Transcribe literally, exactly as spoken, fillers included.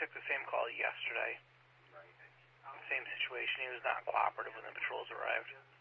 took the same call yesterday. Right. Same situation. He was not cooperative when the patrols arrived.